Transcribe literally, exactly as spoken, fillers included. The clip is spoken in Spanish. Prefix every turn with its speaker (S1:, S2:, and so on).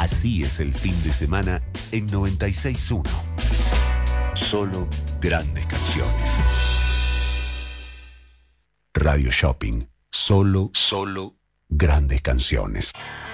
S1: Así es el fin de semana en noventa y seis punto uno. Solo grandes canciones. Radio Shopping. Solo, solo grandes canciones.